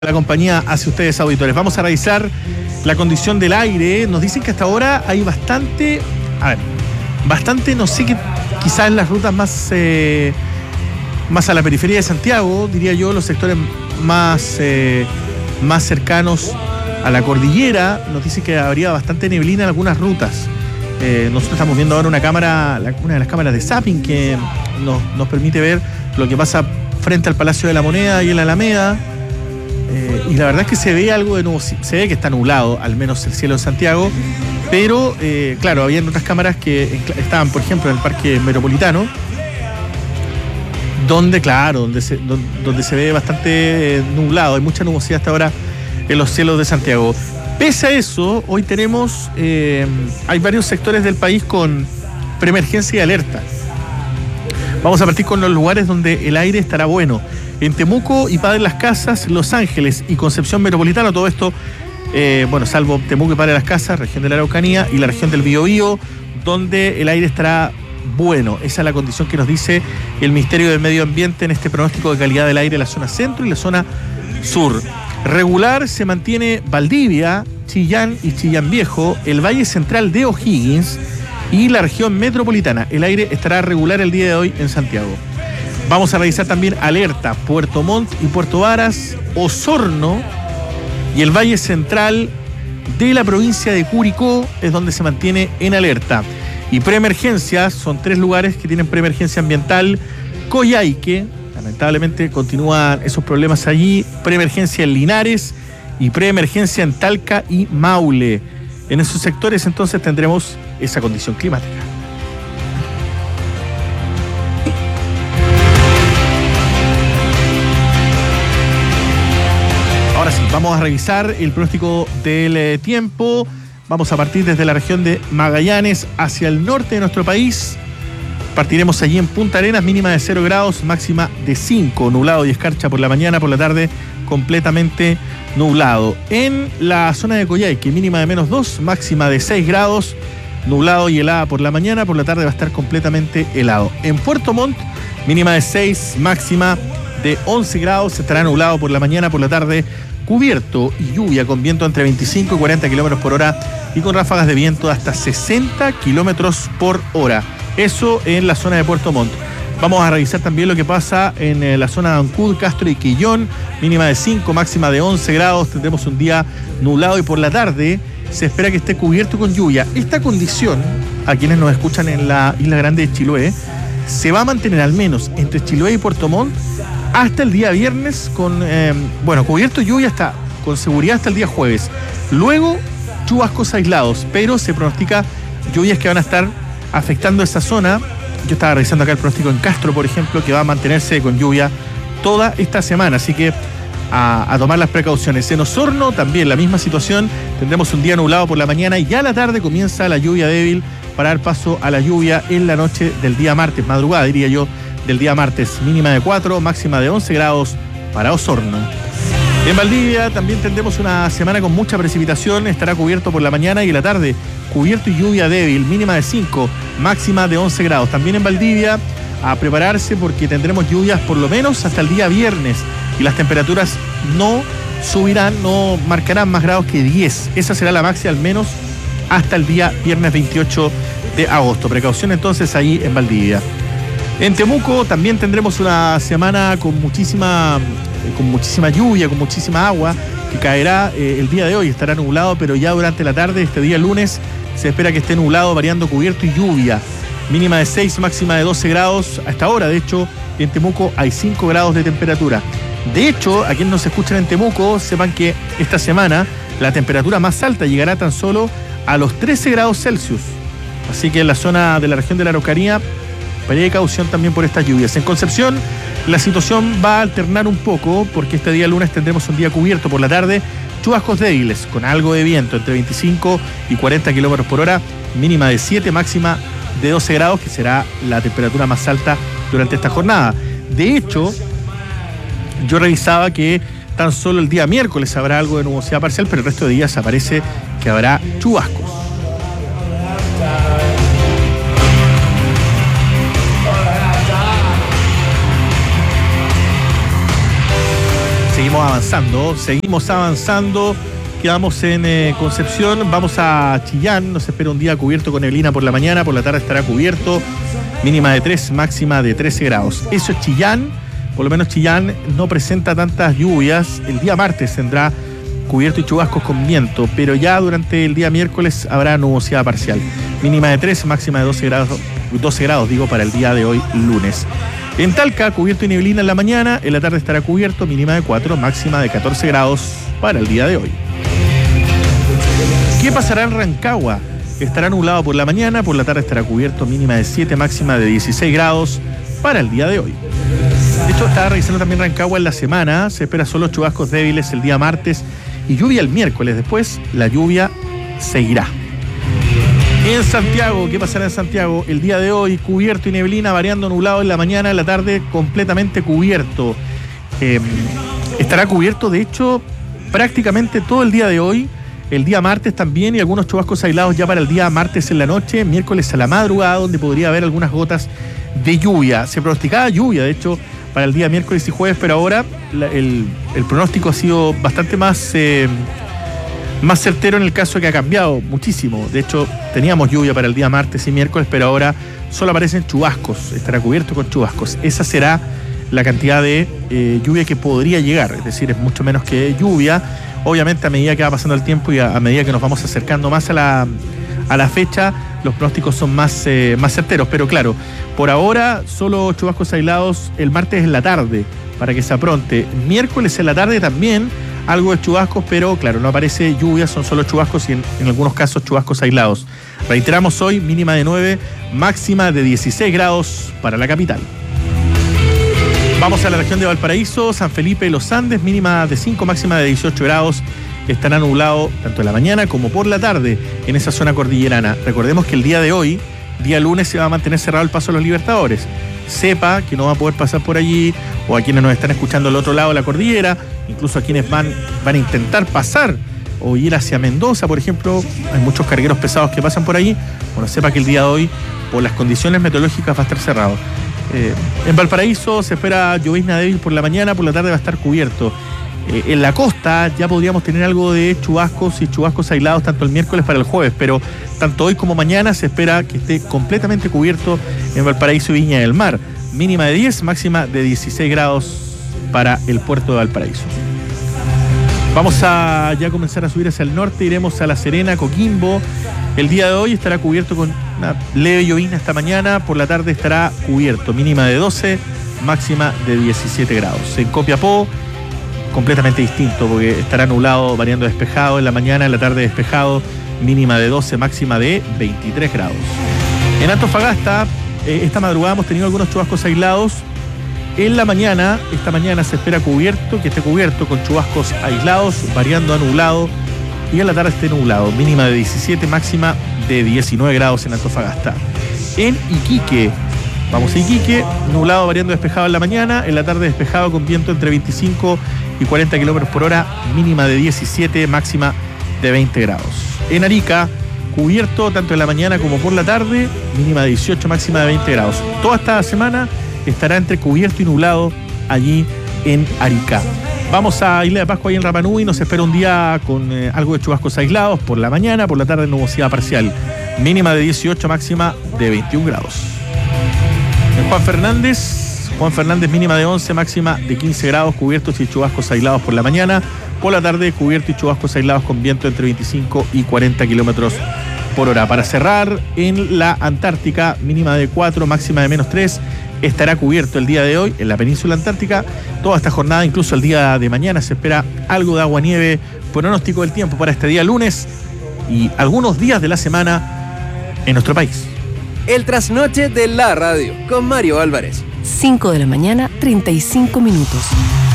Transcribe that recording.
La compañía hacia ustedes, auditores. Vamos a revisar la condición del aire. Nos dicen que hasta ahora hay bastante, no sé, que quizás en las rutas más a la periferia de Santiago, diría yo, los sectores más cercanos a la cordillera, nos dicen que habría bastante neblina en algunas rutas. Nosotros estamos viendo ahora una de las cámaras de zapping que nos permite ver lo que pasa frente al Palacio de la Moneda y en la Alameda. Y la verdad es que se ve algo de nubosidad, se ve que está nublado, al menos el cielo de Santiago, pero claro, había otras cámaras que estaban, por ejemplo, en el Parque Metropolitano, donde se ve bastante nublado, hay mucha nubosidad hasta ahora en los cielos de Santiago. Pese a eso, hoy tenemos, hay varios sectores del país con preemergencia y alerta. Vamos a partir con los lugares donde el aire estará bueno. En Temuco y Padre Las Casas, Los Ángeles y Concepción Metropolitana, todo esto, salvo Temuco y Padre Las Casas, región de la Araucanía y la región del Biobío, donde el aire estará bueno. Esa es la condición que nos dice el Ministerio del Medio Ambiente en este pronóstico de calidad del aire en la zona centro y la zona sur. Regular se mantiene Valdivia, Chillán y Chillán Viejo, el Valle Central de O'Higgins y la región metropolitana. El aire estará regular el día de hoy en Santiago. Vamos a revisar también alerta Puerto Montt y Puerto Varas, Osorno y el Valle Central de la provincia de Curicó es donde se mantiene en alerta. Y preemergencias, son 3 lugares que tienen preemergencia ambiental. Coyhaique, lamentablemente continúan esos problemas allí. Preemergencia en Linares y preemergencia en Talca y Maule. En esos sectores entonces tendremos esa condición climática. Ahora sí, vamos a revisar el pronóstico del tiempo. Vamos a partir desde la región de Magallanes hacia el norte de nuestro país. Partiremos allí en Punta Arenas, mínima de 0 grados, máxima de 5. Nublado y escarcha por la mañana, por la tarde completamente nublado. En la zona de Coyhaique, mínima de -2, máxima de 6 grados. Nublado y helada por la mañana, por la tarde va a estar completamente helado. En Puerto Montt, mínima de 6, máxima de 11 grados. Estará nublado por la mañana, por la tarde cubierto y lluvia con viento entre 25 y 40 kilómetros por hora y con ráfagas de viento de hasta 60 kilómetros por hora. Eso en la zona de Puerto Montt. Vamos a revisar también lo que pasa en la zona de Ancud, Castro y Quillón, mínima de 5, máxima de 11 grados. Tendremos un día nublado y por la tarde se espera que esté cubierto con lluvia. Esta condición, a quienes nos escuchan en la Isla Grande de Chiloé, se va a mantener al menos entre Chiloé y Puerto Montt hasta el día viernes con, cubierto lluvia con seguridad hasta el día jueves. Luego, chubascos aislados, pero se pronostica lluvias que van a estar afectando esa zona. Yo estaba revisando acá el pronóstico en Castro, por ejemplo, que va a mantenerse con lluvia toda esta semana, así que a tomar las precauciones. En Osorno también la misma situación, tendremos un día nublado por la mañana y ya a la tarde comienza la lluvia débil para dar paso a la lluvia en la noche del día martes, madrugada diría yo, del día martes, mínima de 4, máxima de 11 grados para Osorno. En Valdivia también tendremos una semana con mucha precipitación, estará cubierto por la mañana y en la tarde, cubierto y lluvia débil, mínima de 5, máxima de 11 grados. También en Valdivia, a prepararse porque tendremos lluvias por lo menos hasta el día viernes y las temperaturas no subirán, no marcarán más grados que 10. Esa será la máxima al menos hasta el día viernes 28 de agosto. Precaución entonces ahí en Valdivia. En Temuco también tendremos una semana con muchísima lluvia, con muchísima agua que caerá el día de hoy. Estará nublado, pero ya durante la tarde, este día lunes, se espera que esté nublado, variando cubierto y lluvia. Mínima de 6, máxima de 12 grados. Hasta ahora, de hecho, en Temuco hay 5 grados de temperatura. De hecho, a quienes nos escuchan en Temuco, sepan que esta semana la temperatura más alta llegará tan solo a los 13 grados Celsius. Así que en la zona de la región de la Araucanía, precaución también por estas lluvias. En Concepción, la situación va a alternar un poco porque este día lunes tendremos un día cubierto por la tarde, chubascos débiles con algo de viento entre 25 y 40 kilómetros por hora, mínima de 7, máxima de 12 grados, que será la temperatura más alta durante esta jornada. De hecho, yo revisaba que tan solo el día miércoles habrá algo de nubosidad parcial, pero el resto de días aparece que habrá chubascos. Seguimos avanzando. Quedamos en Concepción, vamos a Chillán, nos espera un día cubierto con neblina por la mañana, por la tarde estará cubierto, mínima de 3, máxima de 13 grados. Eso es Chillán, por lo menos Chillán no presenta tantas lluvias. El día martes tendrá cubierto y chubascos con viento, pero ya durante el día miércoles habrá nubosidad parcial. Mínima de 3, máxima de 12 grados para el día de hoy, lunes. En Talca, cubierto y neblina en la mañana, en la tarde estará cubierto, mínima de 4, máxima de 14 grados para el día de hoy. ¿Qué pasará en Rancagua? Estará nublado por la mañana, por la tarde estará cubierto, mínima de 7, máxima de 16 grados para el día de hoy. De hecho, estaba revisando también Rancagua en la semana, se espera solo chubascos débiles el día martes y lluvia el miércoles. Después la lluvia seguirá. En Santiago, ¿qué pasará en Santiago? El día de hoy, cubierto y neblina, variando nublado en la mañana, en la tarde completamente cubierto. Estará cubierto, de hecho, prácticamente todo el día de hoy. El día martes también, y algunos chubascos aislados ya para el día martes en la noche, miércoles a la madrugada, donde podría haber algunas gotas de lluvia. Se pronosticaba lluvia, de hecho, para el día miércoles y jueves, pero ahora el pronóstico ha sido bastante más certero en el caso de que ha cambiado muchísimo. De hecho, teníamos lluvia para el día martes y miércoles, pero ahora solo aparecen chubascos, estará cubierto con chubascos. Esa será la cantidad de lluvia que podría llegar, es decir, es mucho menos que lluvia. Obviamente, a medida que va pasando el tiempo y a medida que nos vamos acercando más a la fecha, los pronósticos son más certeros. Pero claro, por ahora solo chubascos aislados el martes en la tarde, para que se apronte. Miércoles en la tarde también algo de chubascos, pero claro, no aparece lluvia, son solo chubascos y en algunos casos chubascos aislados. Reiteramos hoy, mínima de 9, máxima de 16 grados para la capital. Vamos a la región de Valparaíso, San Felipe y Los Andes, mínima de 5, máxima de 18 grados. Estará nublado tanto en la mañana como por la tarde en esa zona cordillerana. Recordemos que el día de hoy, día lunes, se va a mantener cerrado el paso a los Libertadores. Sepa que no va a poder pasar por allí, o a quienes nos están escuchando al otro lado de la cordillera, incluso a quienes van a intentar pasar o ir hacia Mendoza, por ejemplo. Hay muchos cargueros pesados que pasan por allí. Bueno, sepa que el día de hoy, por las condiciones meteorológicas, va a estar cerrado. En Valparaíso se espera llovizna débil por la mañana, por la tarde va a estar cubierto. En la costa ya podríamos tener algo de chubascos y chubascos aislados tanto el miércoles para el jueves, pero tanto hoy como mañana se espera que esté completamente cubierto en Valparaíso y Viña del Mar. Mínima de 10, máxima de 16 grados para el puerto de Valparaíso. Vamos a ya comenzar a subir hacia el norte, iremos a La Serena, Coquimbo. El día de hoy estará cubierto con una leve llovizna esta mañana, por la tarde estará cubierto, mínima de 12, máxima de 17 grados. En Copiapó, completamente distinto, porque estará nublado, variando despejado en la mañana, en la tarde despejado, mínima de 12, máxima de 23 grados. En Antofagasta, esta madrugada hemos tenido algunos chubascos aislados. En la mañana, esta mañana se espera que esté cubierto con chubascos aislados, variando a nublado, y en la tarde esté nublado, mínima de 17, máxima de 19 grados en Antofagasta. En Iquique, vamos a Iquique, nublado, variando despejado en la mañana, en la tarde despejado con viento entre 25 y 40 kilómetros por hora, mínima de 17, máxima de 20 grados. En Arica, cubierto tanto en la mañana como por la tarde, mínima de 18, máxima de 20 grados. Toda esta semana estará entre cubierto y nublado allí en Arica. Vamos a Isla de Pascua, ahí en Rapa Nui, nos espera un día con algo de chubascos aislados por la mañana, por la tarde nubosidad parcial, mínima de 18, máxima de 21 grados. En Juan Fernández mínima de 11, máxima de 15 grados, cubiertos y chubascos aislados por la mañana, por la tarde cubierto y chubascos aislados con viento entre 25 y 40 kilómetros por hora. Para cerrar, en la Antártica, mínima de 4, máxima de menos 3, estará cubierto el día de hoy en la península antártica. Toda esta jornada, incluso el día de mañana, se espera algo de agua-nieve. Pronóstico del tiempo para este día lunes y algunos días de la semana en nuestro país. El trasnoche de la radio con Mario Álvarez. 5 de la mañana, 35 minutos.